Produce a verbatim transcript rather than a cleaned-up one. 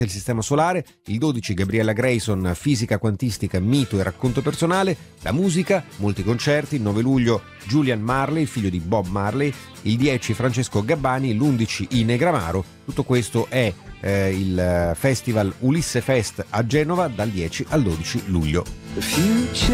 del Sistema Solare, il dodici Gabriella Grayson, fisica quantistica, mito e racconto personale, la musica, molti concerti, il nove luglio Julian Marley, figlio di Bob Marley, il dieci Francesco Gabbani, l'undici i Negramaro. Tutto questo è eh, il festival Ulisse Fest a Genova dal dieci al dodici luglio.